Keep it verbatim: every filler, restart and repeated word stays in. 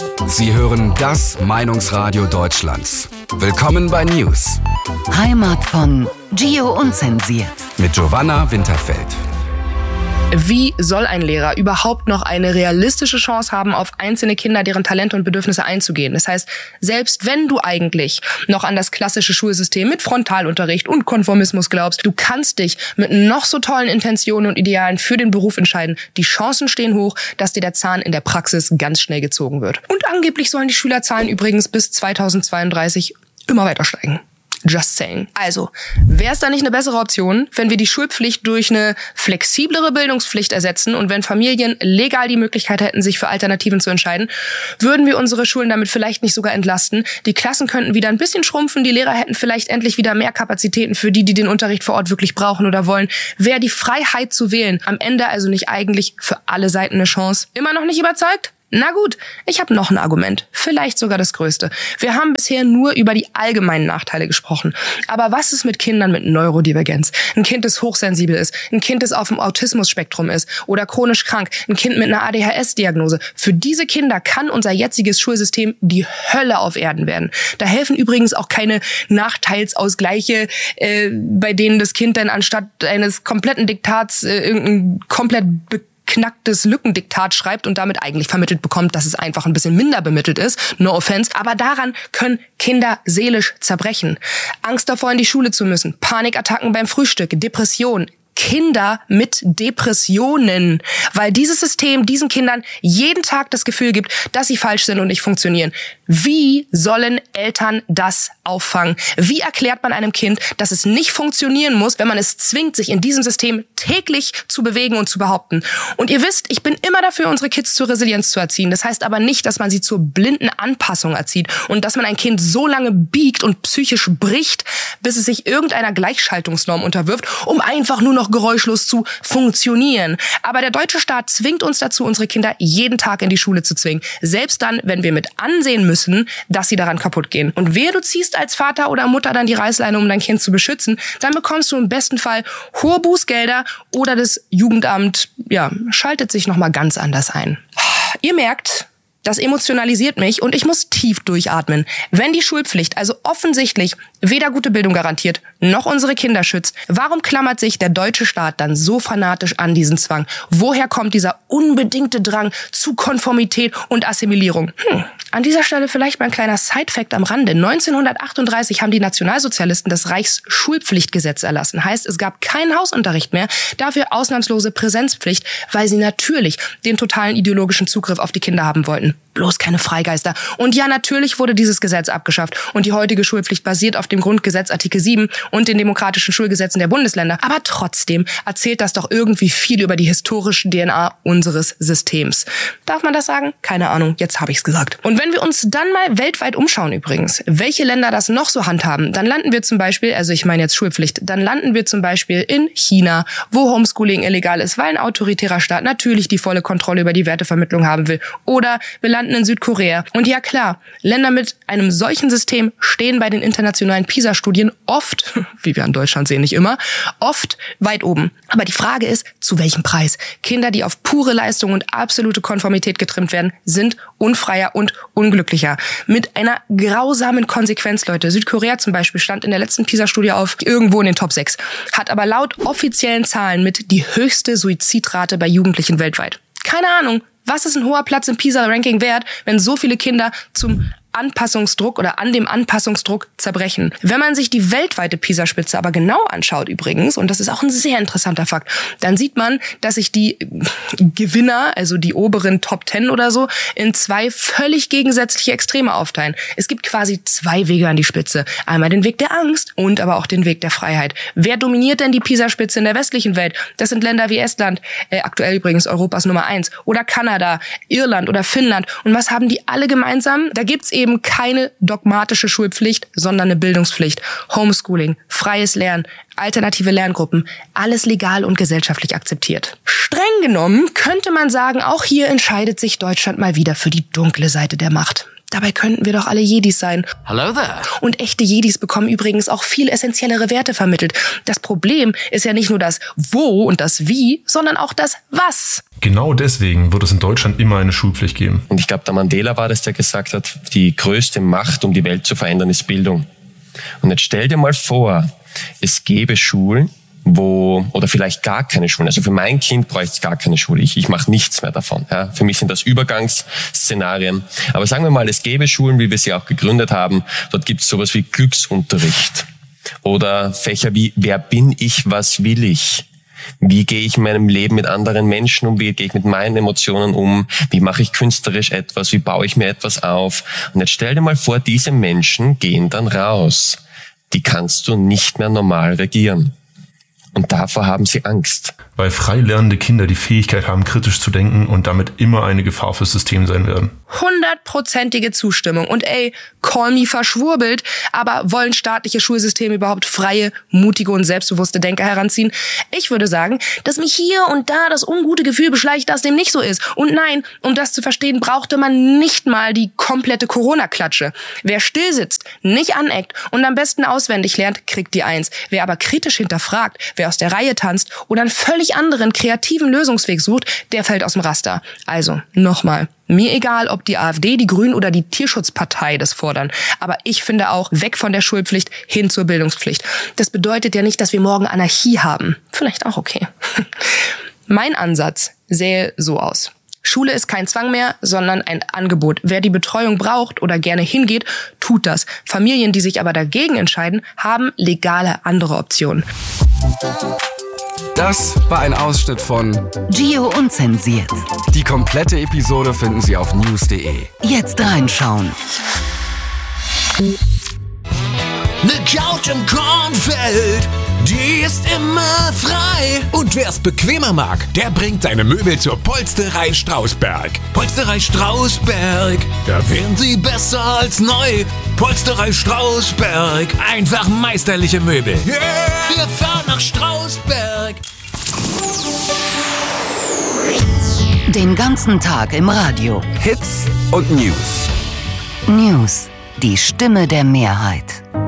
Sie hören das Meinungsradio Deutschlands. Willkommen bei News. Heimat von Gio Unzensiert. Mit Giovanna Winterfeld. Wie soll ein Lehrer überhaupt noch eine realistische Chance haben, auf einzelne Kinder, deren Talente und Bedürfnisse einzugehen? Das heißt, selbst wenn du eigentlich noch an das klassische Schulsystem mit Frontalunterricht und Konformismus glaubst, du kannst dich mit noch so tollen Intentionen und Idealen für den Beruf entscheiden. Die Chancen stehen hoch, dass dir der Zahn in der Praxis ganz schnell gezogen wird. Und angeblich sollen die Schülerzahlen übrigens bis zweitausendzweiunddreißig immer weiter steigen. Just saying. Also, wäre es da nicht eine bessere Option, wenn wir die Schulpflicht durch eine flexiblere Bildungspflicht ersetzen und wenn Familien legal die Möglichkeit hätten, sich für Alternativen zu entscheiden, würden wir unsere Schulen damit vielleicht nicht sogar entlasten. Die Klassen könnten wieder ein bisschen schrumpfen, die Lehrer hätten vielleicht endlich wieder mehr Kapazitäten für die, die den Unterricht vor Ort wirklich brauchen oder wollen. Wäre die Freiheit zu wählen am Ende also nicht eigentlich für alle Seiten eine Chance? Immer noch nicht überzeugt? Na gut, ich habe noch ein Argument, vielleicht sogar das größte. Wir haben bisher nur über die allgemeinen Nachteile gesprochen. Aber was ist mit Kindern mit Neurodivergenz? Ein Kind, das hochsensibel ist, ein Kind, das auf dem Autismus-Spektrum ist oder chronisch krank, ein Kind mit einer A D H S-Diagnose. Für diese Kinder kann unser jetziges Schulsystem die Hölle auf Erden werden. Da helfen übrigens auch keine Nachteilsausgleiche, äh, bei denen das Kind dann anstatt eines kompletten Diktats äh, irgendein komplett knacktes Lückendiktat schreibt und damit eigentlich vermittelt bekommt, dass es einfach ein bisschen minder bemittelt ist. No offense. Aber daran können Kinder seelisch zerbrechen. Angst davor, in die Schule zu müssen. Panikattacken beim Frühstück. Depression. Kinder mit Depressionen, weil dieses System diesen Kindern jeden Tag das Gefühl gibt, dass sie falsch sind und nicht funktionieren. Wie sollen Eltern das auffangen? Wie erklärt man einem Kind, dass es nicht funktionieren muss, wenn man es zwingt, sich in diesem System täglich zu bewegen und zu behaupten? Und ihr wisst, ich bin immer dafür, unsere Kids zur Resilienz zu erziehen. Das heißt aber nicht, dass man sie zur blinden Anpassung erzieht und dass man ein Kind so lange biegt und psychisch bricht, bis es sich irgendeiner Gleichschaltungsnorm unterwirft, um einfach nur noch geräuschlos zu funktionieren. Aber der deutsche Staat zwingt uns dazu, unsere Kinder jeden Tag in die Schule zu zwingen. Selbst dann, wenn wir mit ansehen müssen, dass sie daran kaputt gehen. Und wehe, du ziehst als Vater oder Mutter dann die Reißleine, um dein Kind zu beschützen, dann bekommst du im besten Fall hohe Bußgelder oder das Jugendamt, ja, schaltet sich nochmal ganz anders ein. Ihr merkt, das emotionalisiert mich und ich muss tief durchatmen. Wenn die Schulpflicht also offensichtlich weder gute Bildung garantiert, noch unsere Kinder schützt, warum klammert sich der deutsche Staat dann so fanatisch an diesen Zwang? Woher kommt dieser unbedingte Drang zu Konformität und Assimilierung? Hm. An dieser Stelle vielleicht mal ein kleiner Sidefact am Rande. neunzehnhundertachtunddreißig haben die Nationalsozialisten das Reichsschulpflichtgesetz erlassen. Heißt, es gab keinen Hausunterricht mehr, dafür ausnahmslose Präsenzpflicht, weil sie natürlich den totalen ideologischen Zugriff auf die Kinder haben wollten. Bloß keine Freigeister. Und ja, natürlich wurde dieses Gesetz abgeschafft. Und die heutige Schulpflicht basiert auf dem Grundgesetz Artikel sieben und den demokratischen Schulgesetzen der Bundesländer. Aber trotzdem erzählt das doch irgendwie viel über die historische D N A unseres Systems. Darf man das sagen? Keine Ahnung, jetzt habe ich's gesagt. Und wenn wir uns dann mal weltweit umschauen übrigens, welche Länder das noch so handhaben, dann landen wir zum Beispiel, also ich meine jetzt Schulpflicht, dann landen wir zum Beispiel in China, wo Homeschooling illegal ist, weil ein autoritärer Staat natürlich die volle Kontrolle über die Wertevermittlung haben will. Oder wir landen in Südkorea. Und ja klar, Länder mit einem solchen System stehen bei den internationalen PISA-Studien oft, wie wir in Deutschland sehen, nicht immer, oft weit oben. Aber die Frage ist, zu welchem Preis? Kinder, die auf pure Leistung und absolute Konformität getrimmt werden, sind unfreier und unglücklicher. Mit einer grausamen Konsequenz, Leute. Südkorea zum Beispiel stand in der letzten PISA-Studie auf irgendwo in den Top sechs, hat aber laut offiziellen Zahlen mit die höchste Suizidrate bei Jugendlichen weltweit. Keine Ahnung. Was ist ein hoher Platz im PISA-Ranking wert, wenn so viele Kinder zum Anpassungsdruck oder an dem Anpassungsdruck zerbrechen? Wenn man sich die weltweite PISA-Spitze aber genau anschaut übrigens, und das ist auch ein sehr interessanter Fakt, dann sieht man, dass sich die Gewinner, also die oberen Top Ten oder so, in zwei völlig gegensätzliche Extreme aufteilen. Es gibt quasi zwei Wege an die Spitze. Einmal den Weg der Angst und aber auch den Weg der Freiheit. Wer dominiert denn die PISA-Spitze in der westlichen Welt? Das sind Länder wie Estland, äh, aktuell übrigens Europas Nummer eins, oder Kanada, Irland oder Finnland. Und was haben die alle gemeinsam? Da gibt's eben eben keine dogmatische Schulpflicht, sondern eine Bildungspflicht. Homeschooling, freies Lernen, alternative Lerngruppen, alles legal und gesellschaftlich akzeptiert. Streng genommen könnte man sagen, auch hier entscheidet sich Deutschland mal wieder für die dunkle Seite der Macht. Dabei könnten wir doch alle Jedis sein. Hello there. Und echte Jedis bekommen übrigens auch viel essentiellere Werte vermittelt. Das Problem ist ja nicht nur das Wo und das Wie, sondern auch das Was. Genau deswegen wird es in Deutschland immer eine Schulpflicht geben. Und ich glaube, der Mandela war das, der gesagt hat, die größte Macht, um die Welt zu verändern, ist Bildung. Und jetzt stell dir mal vor, es gäbe Schulen, wo, oder vielleicht gar keine Schulen. Also für mein Kind bräuchte es gar keine Schule. Ich, ich mache nichts mehr davon. Ja. Für mich sind das Übergangsszenarien. Aber sagen wir mal, es gäbe Schulen, wie wir sie auch gegründet haben. Dort gibt es sowas wie Glücksunterricht. Oder Fächer wie, wer bin ich, was will ich? Wie gehe ich in meinem Leben mit anderen Menschen um? Wie gehe ich mit meinen Emotionen um? Wie mache ich künstlerisch etwas? Wie baue ich mir etwas auf? Und jetzt stell dir mal vor, diese Menschen gehen dann raus. Die kannst du nicht mehr normal regieren. Und davor haben sie Angst. Weil frei lernende Kinder die Fähigkeit haben, kritisch zu denken und damit immer eine Gefahr fürs System sein werden. Hundertprozentige Zustimmung. Und ey, call me verschwurbelt, aber wollen staatliche Schulsysteme überhaupt freie, mutige und selbstbewusste Denker heranziehen? Ich würde sagen, dass mich hier und da das ungute Gefühl beschleicht, dass dem nicht so ist. Und nein, um das zu verstehen, brauchte man nicht mal die komplette Corona-Klatsche. Wer still sitzt, nicht aneckt und am besten auswendig lernt, kriegt die Eins. Wer aber kritisch hinterfragt, wer aus der Reihe tanzt oder einen völlig anderen kreativen Lösungsweg sucht, der fällt aus dem Raster. Also, nochmal. Mir egal, ob die AfD, die Grünen oder die Tierschutzpartei das fordern. Aber ich finde auch, weg von der Schulpflicht hin zur Bildungspflicht. Das bedeutet ja nicht, dass wir morgen Anarchie haben. Vielleicht auch okay. Mein Ansatz sähe so aus. Schule ist kein Zwang mehr, sondern ein Angebot. Wer die Betreuung braucht oder gerne hingeht, tut das. Familien, die sich aber dagegen entscheiden, haben legale andere Optionen. Das war ein Ausschnitt von Gio Unzensiert. Die komplette Episode finden Sie auf news punkt de. Jetzt reinschauen. Ne Couch im Kornfeld, die ist immer frei. Und wer's bequemer mag, der bringt seine Möbel zur Polsterei Strausberg. Polsterei Strausberg, da wären sie besser als neu. Polsterei Strausberg, einfach meisterliche Möbel. Yeah. Wir fahren nach Strausberg. Den ganzen Tag im Radio. Hits und News. News. Die Stimme der Mehrheit.